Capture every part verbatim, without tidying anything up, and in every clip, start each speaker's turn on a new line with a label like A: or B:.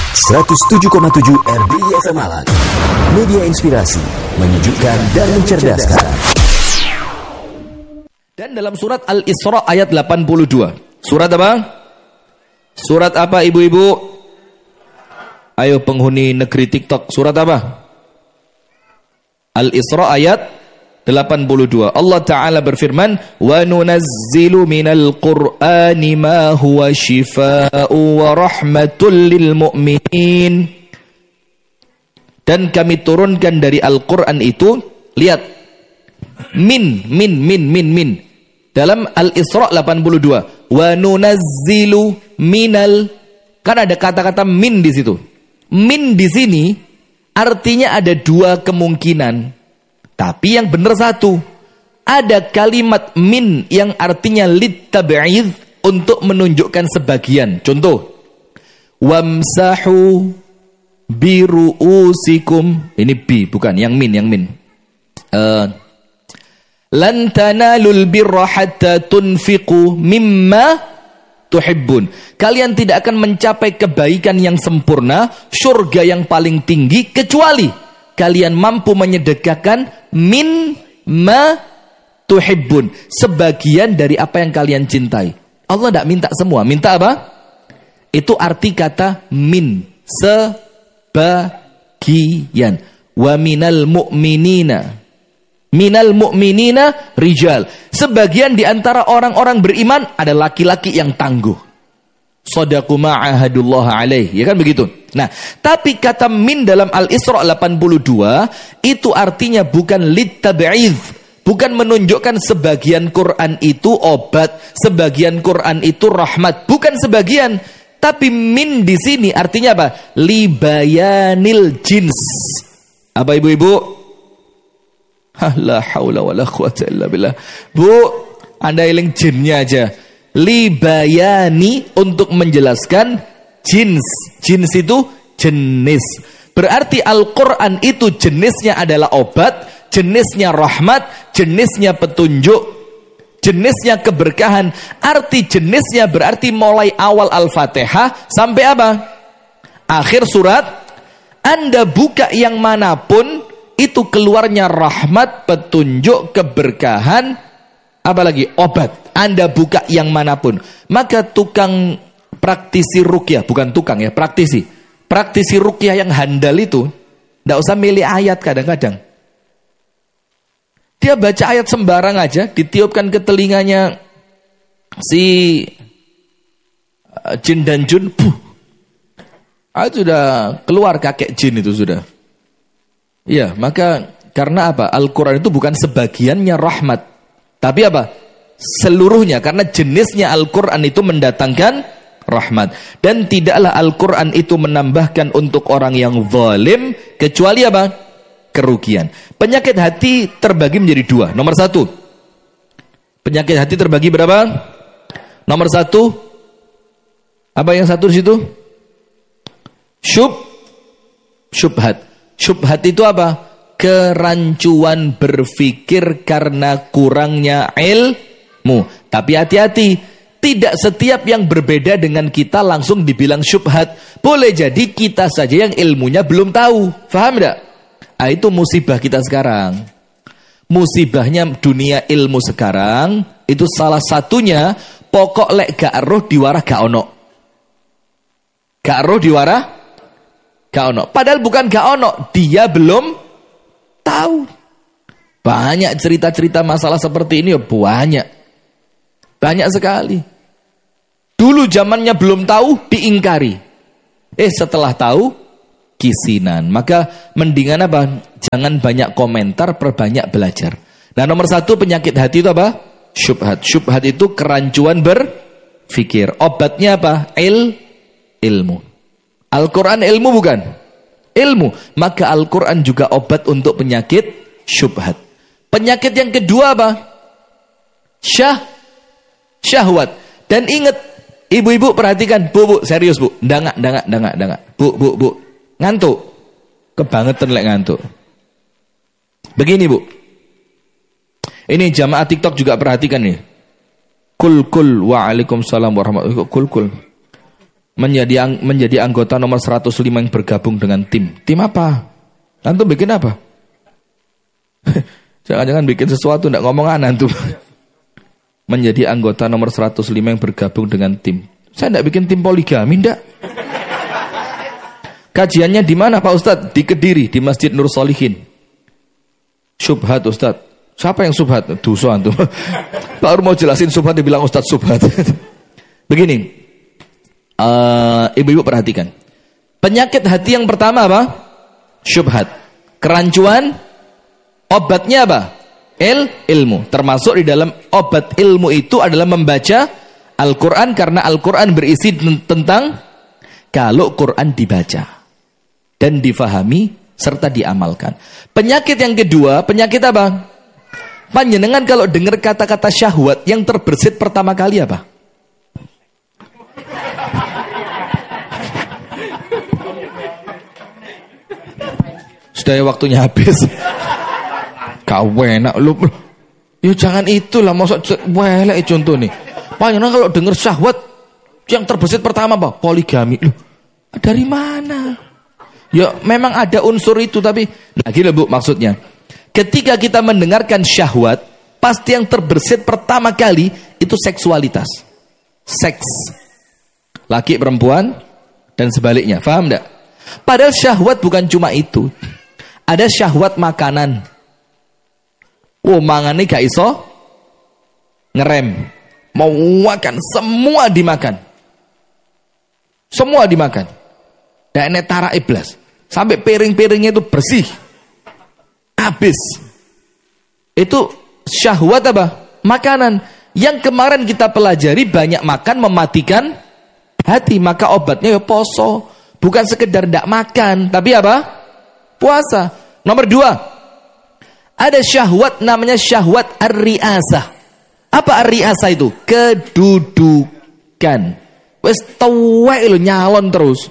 A: seratus tujuh koma tujuh R B I F M Malang. Media inspirasi, menyejukkan dan mencerdaskan.
B: Dan dalam surat Al-Isra ayat delapan puluh dua. Surat apa? Surat apa ibu-ibu? Ayo penghuni negeri TikTok. Surat apa? Al-Isra ayat delapan puluh dua. Allah Ta'ala berfirman, wa nunazzilu minal qur'ani ma huwa shifaa'u wa rahmatul lil mu'minin. Dan kami turunkan dari Al-Quran itu, lihat, min, min, min, min, min. Dalam Al-Isra delapan puluh dua, wa nunazzilu minal, kan ada kata-kata min di situ. Min di sini artinya ada dua kemungkinan. Tapi yang benar satu. Ada kalimat min yang artinya litab'idz, untuk menunjukkan sebagian. Contoh, wamsahu biru'usikum. Ini bi, bukan yang min, yang min. Uh, Lan tanalul birra hatta tunfiqu mimma tuhibbun. Kalian tidak akan mencapai kebaikan yang sempurna, surga yang paling tinggi, kecuali kalian mampu menyedekahkan min ma tuhibbun, sebagian dari apa yang kalian cintai. Allah tidak minta semua, minta apa? Itu arti kata min, sebagian. Wa minal mu'minina, minal mu'minina rijal, sebagian di antara orang-orang beriman ada laki-laki yang tangguh. Shadaqu ma'ahadullah alaih, ya kan begitu. Nah, tapi kata min dalam Al-Isra delapan puluh dua itu artinya bukan litab'idz, bukan menunjukkan sebagian Quran itu obat, sebagian Quran itu rahmat, bukan sebagian. Tapi min di sini artinya apa? Libayanil jins. Apa ibu-ibu? La haula wala quwata illa billah. Bu, Anda eling jinnya aja. Libayani, untuk menjelaskan jins. Jins itu jenis. Berarti Al-Quran itu jenisnya adalah obat, jenisnya rahmat, jenisnya petunjuk, jenisnya keberkahan. Arti jenisnya berarti mulai awal Al-Fatihah sampai apa? Akhir surat. Anda buka yang manapun, itu keluarnya rahmat, petunjuk, keberkahan, apalagi obat. Anda buka yang manapun. Maka tukang praktisi ruqyah, bukan tukang ya, praktisi. Praktisi ruqyah yang handal itu, tidak usah milih ayat kadang-kadang. Dia baca ayat sembarang aja, ditiupkan ke telinganya si jin dan jun, puh. Ah, sudah keluar kakek jin itu sudah. Ya, maka karena apa? Al-Quran itu bukan sebagiannya rahmat, tapi apa? Seluruhnya, karena jenisnya Al-Quran itu mendatangkan rahmat. Dan tidaklah Al-Quran itu menambahkan untuk orang yang zalim, kecuali apa? Kerugian. Penyakit hati terbagi menjadi dua. Nomor satu, penyakit hati terbagi berapa? Nomor satu, apa yang satu di situ? Syub, syubhat. Syubhat itu apa? Kerancuan berpikir karena kurangnya ilmu. Tapi hati-hati, tidak setiap yang berbeda dengan kita langsung dibilang syubhat. Boleh jadi kita saja yang ilmunya belum tahu. Faham tidak? Ah, itu musibah kita sekarang. Musibahnya dunia ilmu sekarang, itu salah satunya, pokok lek gak roh diwarah gak ono. Gak roh diwarah gak ono. Padahal bukan gak ono, dia belum tahu. Banyak cerita-cerita masalah seperti ini, banyak. Banyak sekali. Dulu zamannya belum tahu, diingkari. Eh setelah tahu, kisinan. Maka mendingan apa? Jangan banyak komentar, perbanyak belajar. Nah, nomor satu penyakit hati itu apa? Syubhat. Syubhat itu kerancuan berpikir. Obatnya apa? Il, ilmu. Al-Quran ilmu bukan? Ilmu. Maka Al-Quran juga obat untuk penyakit syubhat. Penyakit yang kedua apa? Syah, syahwat. Dan ingat, ibu-ibu perhatikan, bu, bu, serius bu, dangak, dangak, dangak, dangak, bu, bu, bu, ngantuk, kebangetan lek ngantuk. Begini bu, ini jamaah TikTok juga perhatikan nih. Kul kul, waalaikumsalam warahmatullahi wabarakatuh. Kul kul. menjadi menjadi anggota nomor seratus lima yang bergabung dengan tim. Tim apa? Antum bikin apa? Jangan-jangan bikin sesuatu enggak ngomongan antum. Menjadi anggota nomor seratus lima yang bergabung dengan tim. Saya enggak bikin tim poligami, enggak. Kajiannya di mana Pak Ustadz? Di Kediri, di Masjid Nur Solihin. Subhat Ustadz. Siapa yang subhat? Dosa antum. Baru mau jelasin subhat dibilang Ustadz subhat. Begini. Uh, ibu-ibu perhatikan. Penyakit hati yang pertama apa? Syubhat. Kerancuan. Obatnya apa? Il, ilmu. Termasuk di dalam obat ilmu itu adalah membaca Al-Quran. Karena Al-Quran berisi tentang kalau Quran dibaca dan difahami serta diamalkan. Penyakit yang kedua, penyakit apa? Panjenengan kalau dengar kata-kata syahwat, yang terbersit pertama kali apa? Sudah ya, waktunya habis. Kau enak lu. Ya jangan itulah, maksud welek contoh nih. Panjenengan kalau dengar syahwat, yang terbersit pertama apa? Poligami. Loh, dari mana? Ya memang ada unsur itu, tapi nah gini Bu maksudnya. Ketika kita mendengarkan syahwat, pasti yang terbersit pertama kali itu seksualitas. Seks. Laki perempuan dan sebaliknya. Paham enggak? Padahal syahwat bukan cuma itu. Ada syahwat makanan. Oh, mangane gak iso ngerem. Mau makan, semua dimakan. Semua dimakan. Dan netara iblis. Sampai piring-piringnya itu bersih. Habis. Itu syahwat apa? Makanan. Yang kemarin kita pelajari, banyak makan mematikan hati. Maka obatnya ya poso. Bukan sekedar tidak makan, tapi apa? Puasa. Nomor dua, ada syahwat namanya syahwat ar-riasah. Apa ar-riasah itu? Kedudukan. Wes tuwek lo nyalon terus.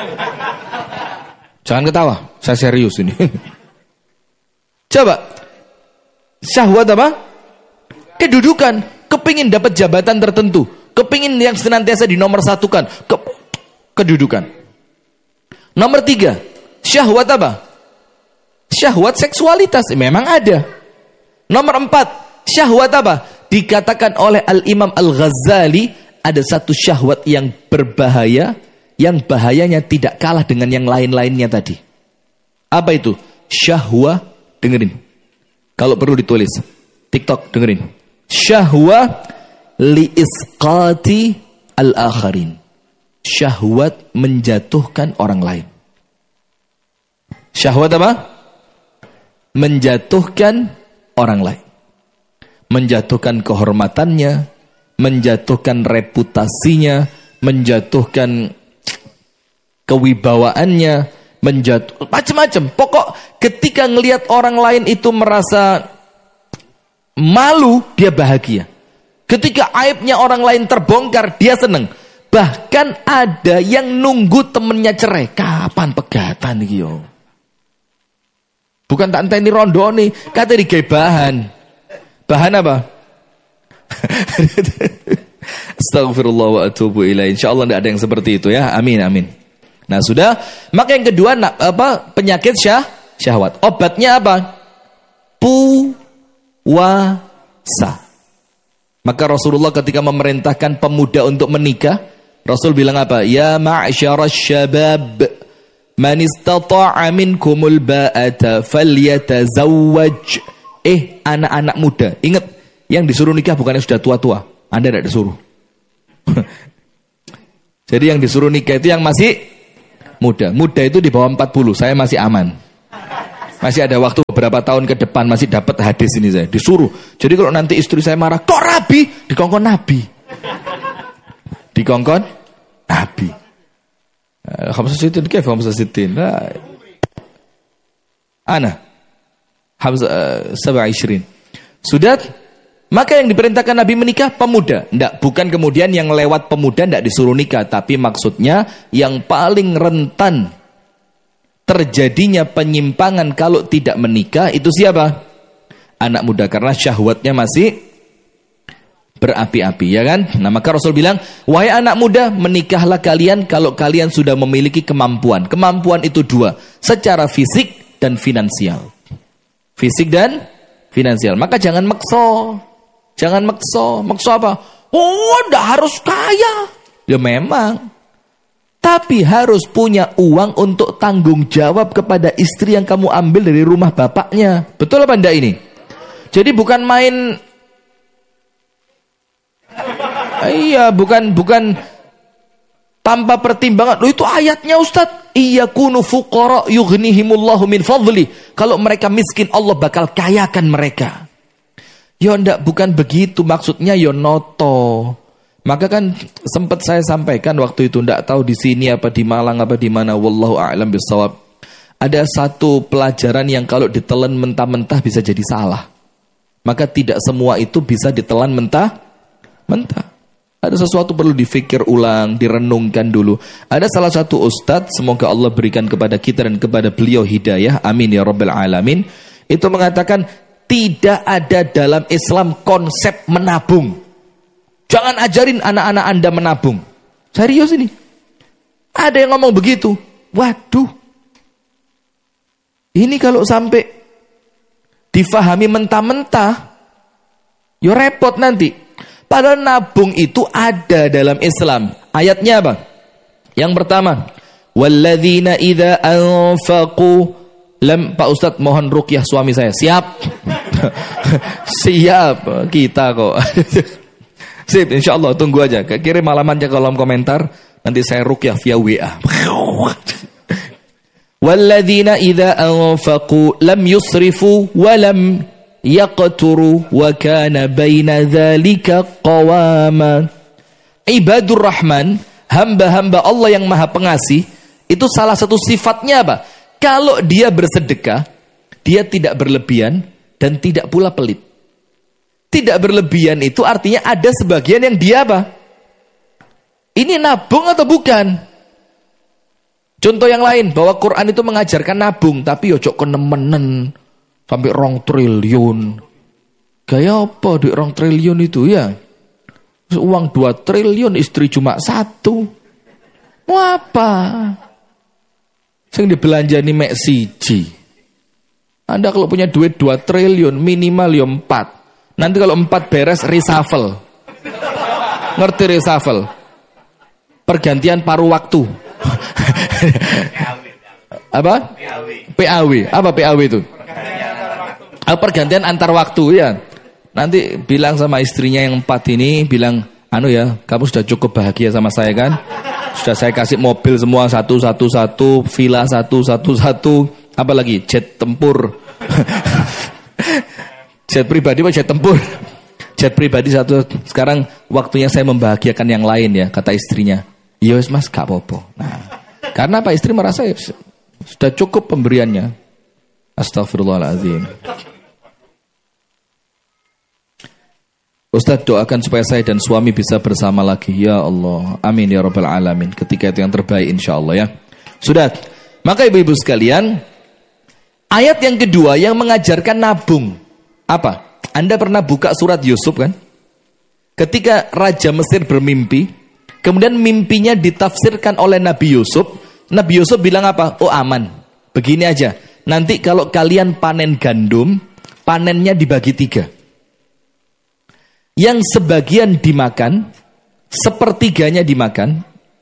B: Jangan ketawa, saya serius ini. Coba. Syahwat apa? Kedudukan. Kepingin dapat jabatan tertentu. Kepingin yang senantiasa dinomorsatukan. Ke kedudukan. Nomor tiga. Syahwat apa? Syahwat seksualitas. Memang ada. Nomor empat. Syahwat apa? Dikatakan oleh Al-Imam Al-Ghazali, ada satu syahwat yang berbahaya, yang bahayanya tidak kalah dengan yang lain-lainnya tadi. Apa itu? Syahwat, dengerin. Kalau perlu ditulis. TikTok, dengerin. Syahwat liisqati al-akharin. Syahwat menjatuhkan orang lain. Syahwat apa? Menjatuhkan orang lain. Menjatuhkan kehormatannya, menjatuhkan reputasinya, menjatuhkan kewibawaannya, menjatuh macam-macam. Pokok ketika ngelihat orang lain itu merasa malu, dia bahagia. Ketika aibnya orang lain terbongkar, dia senang. Bahkan ada yang nunggu temennya cerai. Kapan pegatan iki yo? Bukan tak enteni rondo nih, kata digawe bahan. Bahan apa? Astagfirullah wa atubu ilaih. Insyaallah tidak ada yang seperti itu ya. Amin amin. Nah, sudah. Maka yang kedua apa? Penyakit syah, syahwat. Obatnya apa? Puasa. Maka Rasulullah ketika memerintahkan pemuda untuk menikah, Rasul bilang apa? Ya ma'syarasy syabab, man istata'a minkumul ba'ata falyatazawwaj. Eh, anak-anak muda, ingat, yang disuruh nikah bukan yang sudah tua-tua. Anda tidak disuruh. Jadi yang disuruh nikah itu yang masih muda. Muda itu di bawah empat puluh, saya masih aman. Masih ada waktu beberapa tahun ke depan, masih dapat hadis ini saya. Disuruh. Jadi kalau nanti istri saya marah, kok rabi? Dikongkon Nabi. Dikongkon Nabi. Khamsah sitin kayfa khamsah sitin? Ana. Hamzah sab'a ishrin. Sudah. Maka yang diperintahkan Nabi menikah pemuda. Nggak, bukan kemudian yang lewat pemuda nggak disuruh nikah, tapi maksudnya yang paling rentan terjadinya penyimpangan kalau tidak menikah itu siapa? Anak muda, karena syahwatnya masih berapi-api, ya kan? Nah, maka Rasul bilang, wahai anak muda, menikahlah kalian kalau kalian sudah memiliki kemampuan. Kemampuan itu dua, secara fisik dan finansial. Fisik dan finansial. Maka jangan makso. Jangan makso. Makso apa? Oh, ndak harus kaya. Ya memang. Tapi harus punya uang untuk tanggung jawab kepada istri yang kamu ambil dari rumah bapaknya. Betul apa enggak ini? Jadi bukan main. Iya, bukan bukan tanpa pertimbangan. Loh, itu ayatnya Ustaz. Iya kunu fuqara yughnihimullahu min fadli. Kalau mereka miskin, Allah bakal kayakan mereka. Ya ndak, bukan begitu maksudnya, ya noto. Maka kan sempat saya sampaikan waktu itu, ndak tahu di sini apa di Malang apa di mana, wallahu a'lam bishawab. Ada satu pelajaran yang kalau ditelan mentah-mentah bisa jadi salah. Maka tidak semua itu bisa ditelan mentah-mentah. Ada sesuatu perlu difikir ulang, direnungkan dulu. Ada salah satu ustadz, semoga Allah berikan kepada kita dan kepada beliau hidayah, amin ya rabbal alamin. Itu mengatakan, tidak ada dalam Islam konsep menabung. Jangan ajarin anak-anak Anda menabung. Serius ini. Ada yang ngomong begitu. Waduh. Ini kalau sampai difahami mentah-mentah, ya repot nanti. Padahal nabung itu ada dalam Islam. Ayatnya apa? Yang pertama, walladzina idza anfaqu lam. Pak Ustadz mohon ruqyah suami saya. Siap. Siap kita kok. Sip, insyaallah tunggu aja. Kirim alamatnya ke kolom komentar, nanti saya ruqyah via W A. Walladzina idza anfaqu lam yusrifu wa lam yaqturu wa kana baina dzalika qawama. Ibadur Rahman, hamba-hamba Allah yang Maha Pengasih, itu salah satu sifatnya apa? Kalau dia bersedekah, dia tidak berlebihan dan tidak pula pelit. Tidak berlebihan itu artinya ada sebagian yang dia apa? Ini nabung atau bukan? Contoh yang lain, bahwa Quran itu mengajarkan nabung, tapi ojo kenemenen sampai rong triliun. Gaya apa duit rong triliun itu ya? Uang dua triliun, istri cuma satu. Mau apa? Sing dibelanjani mek siji. Anda kalau punya duit dua triliun, minimal ya empat. Nanti kalau empat beres, reshuffle. Ngerti reshuffle? Pergantian paruh waktu. Apa? P A W. Apa P A W itu? Pergantian antar waktu ya. Nanti bilang sama istrinya yang empat ini, bilang, anu ya, kamu sudah cukup bahagia sama saya kan? Sudah saya kasih mobil semua satu satu satu, villa satu satu satu, apa lagi? Jet tempur. Jet pribadi apa jet tempur? Jet pribadi satu. Sekarang waktunya saya membahagiakan yang lain ya, kata istrinya. Iya mas, gak apa-apa. Nah, karena apa? Istri merasa ya, sudah cukup pemberiannya. Astagfirullahaladzim. Ustaz, doakan supaya saya dan suami bisa bersama lagi. Ya Allah, amin ya rabbal alamin. Ketika itu yang terbaik insya Allah ya. Sudah. Maka ibu-ibu sekalian, ayat yang kedua yang mengajarkan nabung. Apa? Anda pernah buka surat Yusuf kan? Ketika Raja Mesir bermimpi, kemudian mimpinya ditafsirkan oleh Nabi Yusuf. Nabi Yusuf bilang apa? Oh aman, begini aja. Nanti kalau kalian panen gandum, panennya dibagi tiga. Yang sebagian dimakan, sepertiganya dimakan,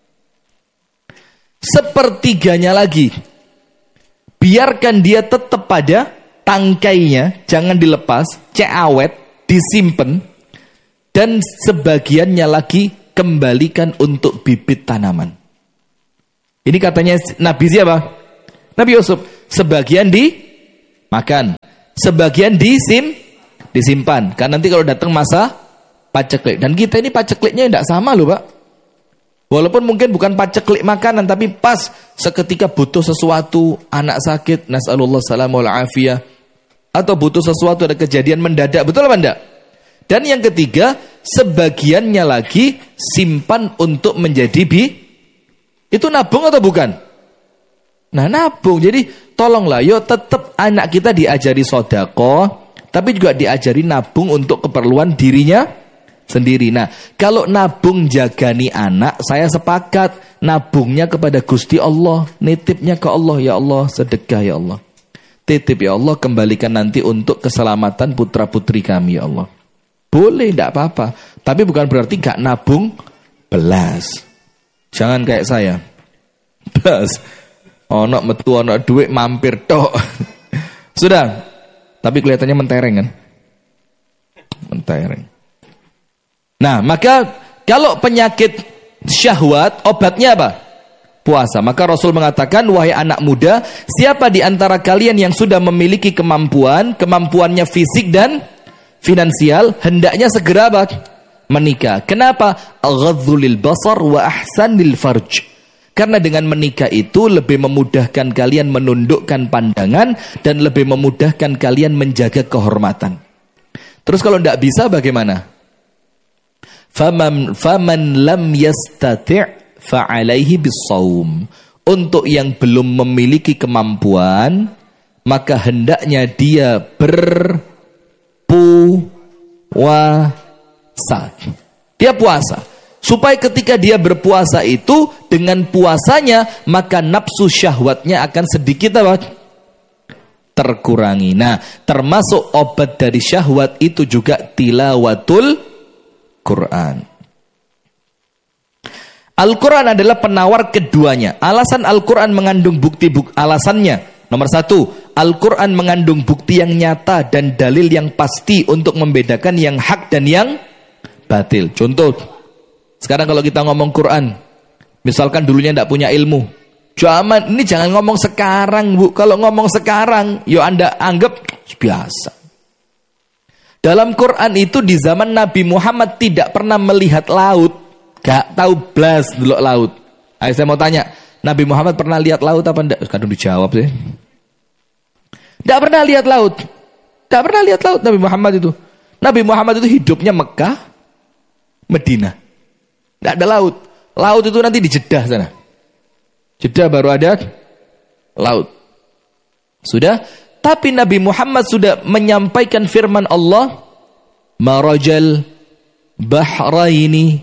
B: sepertiganya lagi biarkan dia tetap pada tangkainya, jangan dilepas, cek awet, disimpan, dan sebagiannya lagi kembalikan untuk bibit tanaman. Ini katanya Nabi siapa? Nabi Yusuf. Sebagian dimakan, sebagian disim disimpan, karena nanti kalau datang masa paceklik. Dan kita ini pacekliknya tidak sama loh Pak. Walaupun mungkin bukan paceklik makanan, tapi pas seketika butuh sesuatu, anak sakit, nas'alullah salamul afiyah, atau butuh sesuatu, ada kejadian mendadak, betul apa enggak? Dan yang ketiga, sebagiannya lagi simpan untuk menjadi bi. Itu nabung atau bukan? Nah nabung, jadi tolonglah, yo tetap anak kita diajari sedekah, tapi juga diajari nabung untuk keperluan dirinya sendiri. Nah, kalau nabung jagani anak, saya sepakat nabungnya kepada Gusti Allah, nitipnya ke Allah, ya Allah, sedekah ya Allah. Titip ya Allah, kembalikan nanti untuk keselamatan putra-putri kami ya Allah. Boleh, tidak apa-apa. Tapi bukan berarti gak nabung belas. Jangan kayak saya. Belas. Ono metu ono duit mampir tok. Sudah. Tapi kelihatannya mentereng kan? Mentereng. Nah, maka kalau penyakit syahwat, obatnya apa? Puasa. Maka Rasul mengatakan, wahai anak muda, siapa di antara kalian yang sudah memiliki kemampuan, kemampuannya fisik dan finansial, hendaknya segera apa? Menikah. Kenapa? Aghadzul basar wa ahsanil farj. Karena dengan menikah itu lebih memudahkan kalian menundukkan pandangan dan lebih memudahkan kalian menjaga kehormatan. Terus kalau tidak bisa bagaimana? Faman faman lam yastati' fa'alaihi bis-shaum. Untuk yang belum memiliki kemampuan, maka hendaknya dia berpuasa. Dia puasa. Supaya ketika dia berpuasa itu, dengan puasanya, maka nafsu syahwatnya akan sedikit apa? Terkurangi. Nah, termasuk obat dari syahwat itu juga tilawatul Quran. Al-Quran adalah penawar keduanya. Alasan Al-Quran mengandung bukti-bukti. Alasannya, nomor satu, Al-Quran mengandung bukti yang nyata dan dalil yang pasti untuk membedakan yang hak dan yang batil. Contoh, sekarang kalau kita ngomong Quran, misalkan dulunya tidak punya ilmu, Zaman ini jangan ngomong sekarang, Bu. Kalau ngomong sekarang, yo Anda anggap biasa. Dalam Quran itu di zaman Nabi Muhammad tidak pernah melihat laut. Gak tahu blas dulu laut. Ayo saya mau tanya, Nabi Muhammad pernah lihat laut apa enggak? Kadang dijawab sih. Tidak pernah lihat laut. Tidak pernah lihat laut Nabi Muhammad itu. Nabi Muhammad itu hidupnya Mekah, Medina. Tidak ada laut. Laut itu nanti di Jeddah sana. Jeddah baru ada laut. Sudah? Tapi Nabi Muhammad sudah menyampaikan firman Allah, marajal bahraini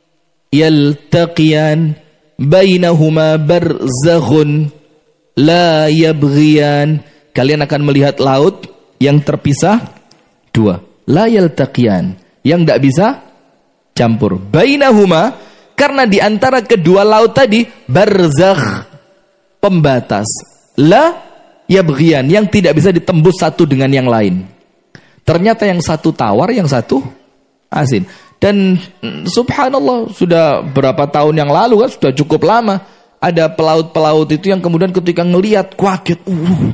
B: yaltaqiyan bainahuma barzakhun la yabghiyan. Kalian akan melihat laut yang terpisah dua. La yaltaqiyan, yang tidak bisa campur. Bainahuma, karena di antara kedua laut tadi barzakh, pembatas. La yabghiyan, yang tidak bisa ditembus satu dengan yang lain. Ternyata yang satu tawar, yang satu asin. Dan subhanallah, sudah berapa tahun yang lalu kan, sudah cukup lama, ada pelaut-pelaut itu yang kemudian ketika ngelihat kaget, uh,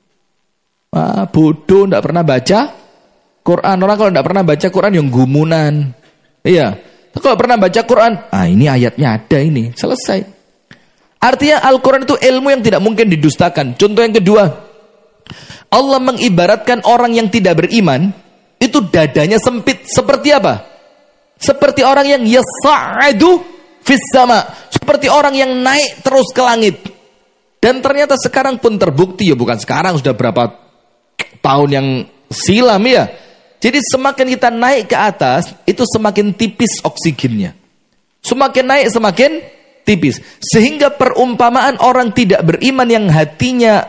B: ah, bodoh, tidak pernah baca Quran. Orang kalau tidak pernah baca Quran yang gumunan. Iya, kalau pernah baca Quran, ah ini ayatnya ada ini, selesai. Artinya Al-Quran itu ilmu yang tidak mungkin didustakan. Contoh yang kedua, Allah mengibaratkan orang yang tidak beriman, itu dadanya sempit. Seperti apa? Seperti orang yang yasa'adu fis sama. Seperti orang yang naik terus ke langit. Dan ternyata sekarang pun terbukti, ya bukan sekarang, sudah berapa tahun yang silam ya. Jadi semakin kita naik ke atas, itu semakin tipis oksigennya. Semakin naik semakin tipis. Sehingga perumpamaan orang tidak beriman yang hatinya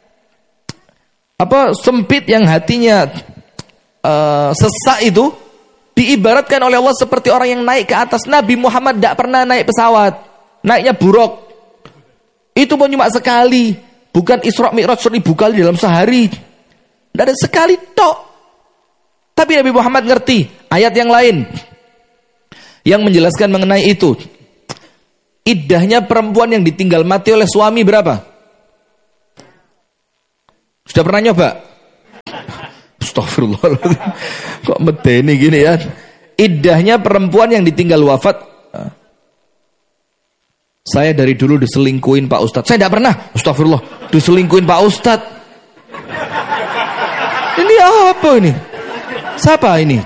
B: apa sempit, yang hatinya uh, sesak itu, diibaratkan oleh Allah seperti orang yang naik ke atas. Nabi Muhammad tidak pernah naik pesawat, naiknya buruk. Itu pun cuma sekali, bukan Isra Mi'raj seribu kali dalam sehari. Tidak ada sekali tok. Tapi Nabi Muhammad ngerti ayat yang lain yang menjelaskan mengenai itu. Iddahnya perempuan yang ditinggal mati oleh suami berapa? Sudah pernah nyoba? Astagfirullah. Kok medeni gini ya? Iddahnya perempuan yang ditinggal wafat. Saya dari dulu diselingkuhin Pak Ustadz. Saya tidak pernah. Astagfirullah. Diselingkuhin Pak Ustadz. Ini apa ini? Siapa ini?